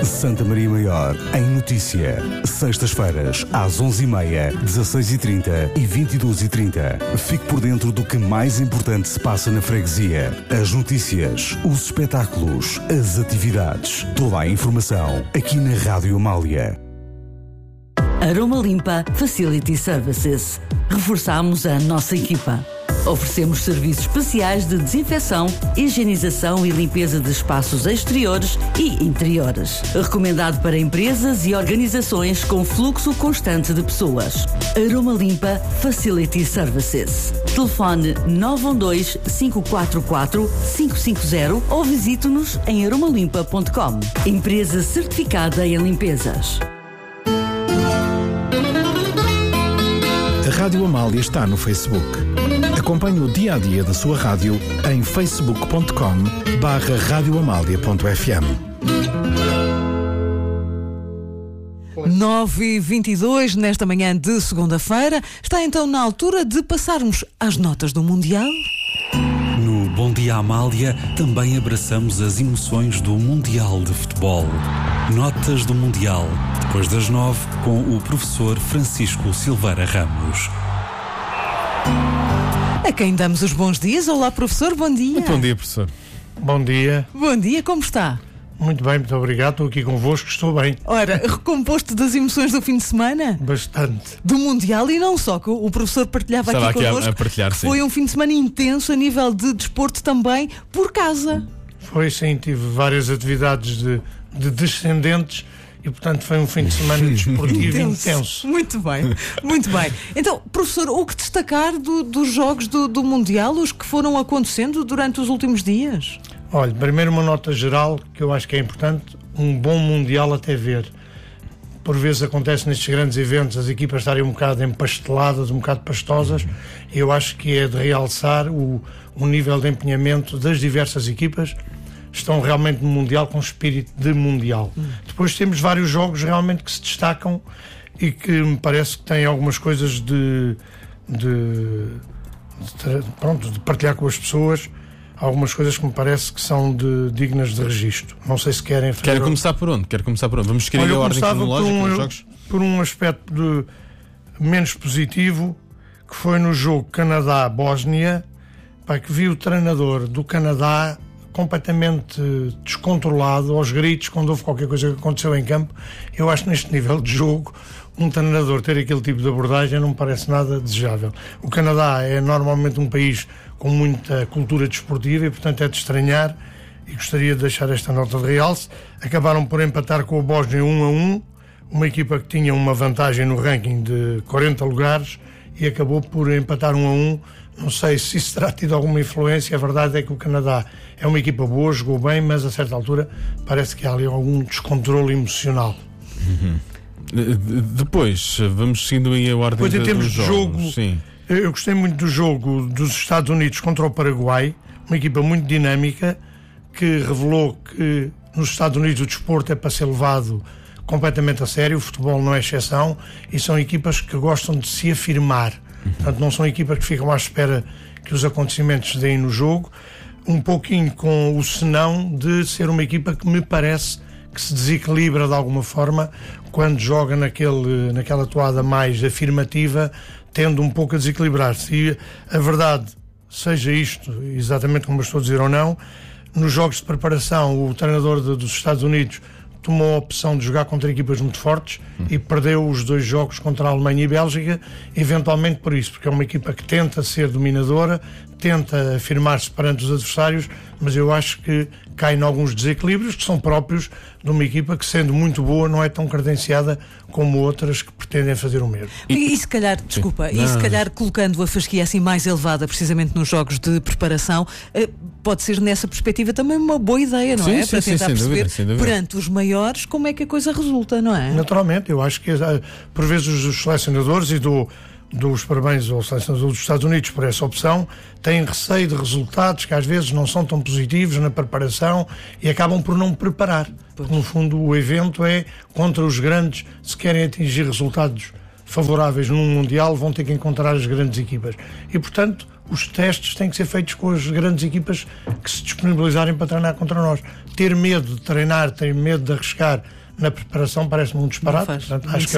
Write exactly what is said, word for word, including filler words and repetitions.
Santa Maria Maior, em notícia. Sextas-feiras, às onze e meia, dezasseis e trinta e vinte e duas e trinta. Fique por dentro do que mais importante se passa na freguesia. As notícias, os espetáculos, as atividades. Toda a informação aqui na Rádio Amália. Aroma Limpa Facility Services. Reforçamos a nossa equipa. Oferecemos serviços especiais de desinfecção, higienização e limpeza de espaços exteriores e interiores. Recomendado para empresas e organizações com fluxo constante de pessoas. Aroma Limpa Facility Services. Telefone nove um dois, cinco quatro quatro, cinco cinco zero ou visite-nos em aromalimpa ponto com. Empresa certificada em limpezas. A Rádio Amália está no Facebook. Acompanhe o dia-a-dia da sua rádio em facebook ponto com barra radio amália ponto f m. nove e vinte e dois nesta manhã de segunda-feira. Está então na altura de passarmos às notas do Mundial. No Bom Dia Amália também abraçamos as emoções do Mundial de Futebol. Notas do Mundial, depois das nove, com o professor Francisco Silveira Ramos. A quem damos os bons dias. Olá, professor, bom dia. Muito bom dia, professor. Bom dia. Bom dia, como está? Muito bem, muito obrigado. Estou aqui convosco, estou bem. Ora, recomposto das emoções do fim de semana? Bastante. Do Mundial e não só, que o professor partilhava Estava aqui aqui convosco. a, a partilhar, sim. Foi um fim de semana intenso a nível de desporto também, por casa. Foi, sim, tive várias atividades de, de descendentes e, portanto, foi um fim de semana desportivo intenso. intenso. Muito bem, muito bem. Então, professor, o que destacar do, dos jogos do, do Mundial, os que foram acontecendo durante os últimos dias? Olha, primeiro uma nota geral que eu acho que é importante, um bom Mundial até ver. Por vezes acontece nestes grandes eventos as equipas estarem um bocado empasteladas, um bocado pastosas, e eu acho que é de realçar o, o nível de empenhamento das diversas equipas. Estão realmente no Mundial com espírito de Mundial. Hum. Depois temos vários jogos realmente que se destacam e que me parece que têm algumas coisas de, de, de, pronto, de partilhar com as pessoas. Algumas coisas que me parece que são de, dignas de registro. Não sei se querem fazer... Quer começar por onde? Quer começar por onde? Vamos escrever a ordem cronológica um, dos jogos? Por um aspecto de, menos positivo, que foi no jogo Canadá-Bósnia, pá, que vi o treinador do Canadá completamente descontrolado, aos gritos, quando houve qualquer coisa que aconteceu em campo. Eu acho que neste nível de jogo, um treinador ter aquele tipo de abordagem não me parece nada desejável. O Canadá é normalmente um país com muita cultura desportiva e, portanto, é de estranhar, e gostaria de deixar esta nota de realce. Acabaram por empatar com a Bósnia um a um, uma equipa que tinha uma vantagem no ranking de quarenta lugares e acabou por empatar um a um. Não sei se isso terá tido alguma influência. A verdade é que o Canadá é uma equipa boa, jogou bem, mas a certa altura parece que há ali algum descontrole emocional. Uhum. Depois, vamos seguindo aí a ordem Depois, em termos dos de jogos. jogo, Sim. Eu gostei muito do jogo dos Estados Unidos contra o Paraguai, uma equipa muito dinâmica que revelou que nos Estados Unidos o desporto é para ser levado completamente a sério, o futebol não é exceção, e são equipas que gostam de se afirmar. Portanto, não são equipas que ficam à espera que os acontecimentos se deem no jogo, um pouquinho com o senão de ser uma equipa que me parece que se desequilibra de alguma forma quando joga naquele, naquela toada mais afirmativa, tendo um pouco a desequilibrar-se. E a verdade, seja isto exatamente como eu estou a dizer ou não, nos jogos de preparação o treinador de, dos Estados Unidos tomou a opção de jogar contra equipas muito fortes hum. e perdeu os dois jogos contra a Alemanha e Bélgica, eventualmente por isso, porque é uma equipa que tenta ser dominadora, tenta afirmar-se perante os adversários, mas eu acho que cai em alguns desequilíbrios que são próprios de uma equipa que, sendo muito boa, não é tão credenciada como outras que pretendem fazer o mesmo. E, e se calhar, desculpa, Sim. e se calhar colocando a fasquia assim mais elevada, precisamente nos jogos de preparação, pode ser nessa perspectiva também uma boa ideia, não sim, é? Sim, Para sim, tentar sem perceber dúvida, sem dúvida. perante os maiores como é que a coisa resulta, não é? Naturalmente, eu acho que por vezes os selecionadores, e dou, dou os parabéns ao selecionador dos Estados Unidos por essa opção, têm receio de resultados que às vezes não são tão positivos na preparação e acabam por não preparar. Porque, no fundo, o evento é contra os grandes. Se querem atingir resultados favoráveis num Mundial, vão ter que encontrar as grandes equipas. E, portanto, os testes têm que ser feitos com as grandes equipas que se disponibilizarem para treinar contra nós. Ter medo de treinar, ter medo de arriscar na preparação parece-me um disparate. Portanto, acho que